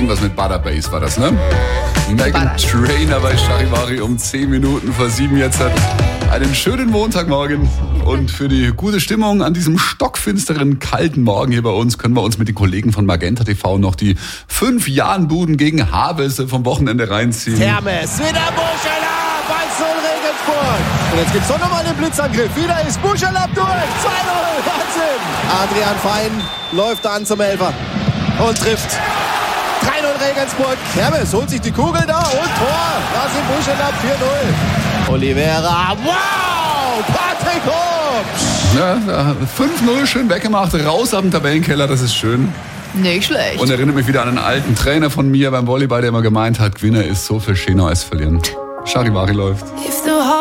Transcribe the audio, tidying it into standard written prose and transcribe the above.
Irgendwas mit Butter Bass war das, ne? Meghan Trainor bei Charivari um 10 Minuten vor 7 jetzt hat. Einen schönen Montagmorgen und für die gute Stimmung an diesem stockfinsteren, kalten Morgen hier bei uns können wir uns mit den Kollegen von Magenta TV noch die 5 Jahnbuden gegen Havelse vom Wochenende reinziehen. Termes, wieder Buschela, 1-0 Regensburg. Und jetzt gibt's doch nochmal den Blitzangriff. Wieder ist Buschela durch, 2-0, Wahnsinn. Adrian Fein läuft da an zum Elfer und trifft. 3-0 Regensburg. Termes holt sich die Kugel da und Tor. Rasim Buschela 4-0. Oliveira, wow, Patrick Hopsch. Ja, 5-0 schön weggemacht, raus ab dem Tabellenkeller, das ist schön. Nicht schlecht. Und erinnert mich wieder an einen alten Trainer von mir beim Volleyball, der immer gemeint hat, Gewinner ist so viel schöner als verlieren. Charivari läuft.